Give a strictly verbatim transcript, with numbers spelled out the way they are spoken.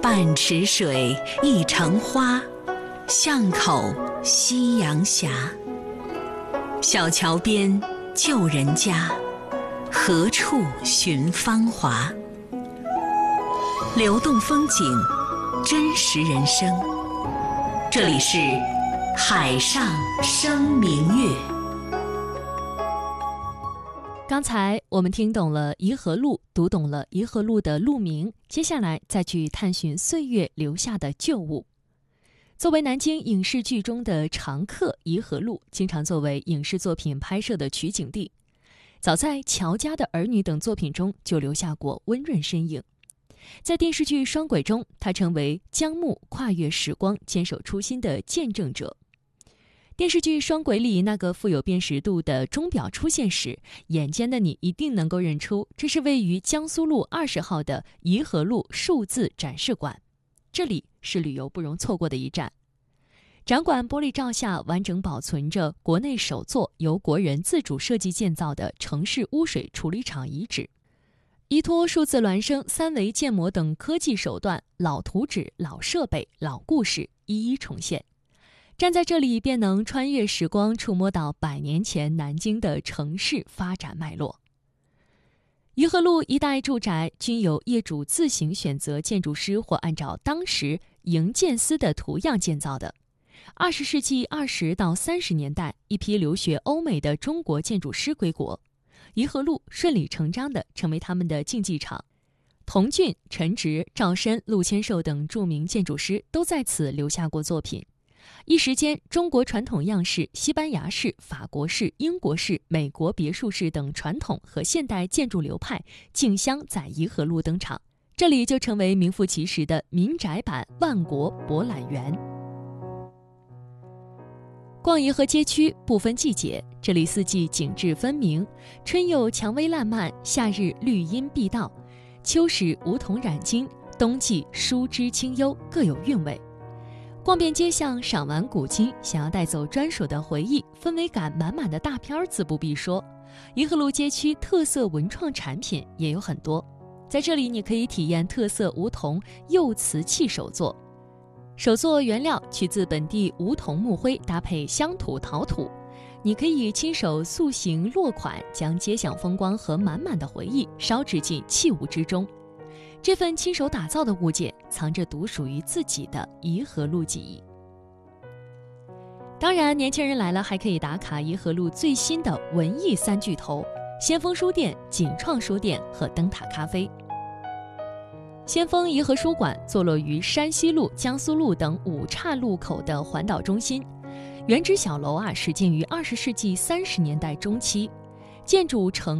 半池水一城花，巷口夕阳斜。小桥边旧人家，何处寻芳华？流动风景，真实人生。这里是海上生明月。 刚才我们听懂了颐和路，读懂了颐和路的路名，接下来再去探寻岁月留下的旧物。作为南京影视剧中的常客，颐和路经常作为影视作品拍摄的取景地。早在《乔家的儿女》等作品中就留下过温润身影。在电视剧《双轨》中，他成为姜暮跨越时光、坚守初心的见证者。电视剧《双轨》里那个富有辨识度的钟表出现时，眼尖的你一定能够认出，这是位于江苏路二十号的颐和路数字展示馆。这里是旅游不容错过的一站。展馆玻璃罩下完整保存着国内首座由国人自主设计建造的城市污水处理厂遗址。依托数字孪生、三维建模等科技手段，老图纸、老设备、老故事一一重现。站在这里便能穿越时光，触摸到百年前南京的城市发展脉络。颐和路一带住宅均由业主自行选择建筑师或按照当时营建司的图样建造的。二十世纪二十到三十年代，一批留学欧美的中国建筑师归国，颐和路顺理成章地成为他们的竞技场。童俊、陈植、赵申、陆谦受等著名建筑师都在此留下过作品。一时间，中国传统样式、西班牙式、法国式、英国式、美国别墅式等传统和现代建筑流派竞相在颐和路登场，这里就成为名副其实的民宅版万国博览园。逛颐和街区不分季节，这里四季景致分明，春有蔷薇烂漫，夏日绿荫碧道，秋时梧桐染金，冬季疏枝清幽，各有韵味。逛遍街巷，赏玩古今，想要带走专属的回忆，氛围感满满的大片儿自不必说。颐和路街区特色文创产品也有很多，在这里你可以体验特色梧桐釉瓷器手作，手作原料取自本地梧桐木灰，搭配乡土陶土，你可以亲手塑形落款，将街巷风光和满满的回忆烧制进器物之中。这份亲手打造的物件，藏着独属于自己的颐和路记忆。当然，年轻人来了还可以打卡颐和路最新的文艺三巨头：先锋书店、景创书店和灯塔咖啡。先锋颐和书馆坐落于山西路、江苏路等五岔路口的环岛中心，原址小楼啊，始建于二十世纪三十年代中期，建筑呈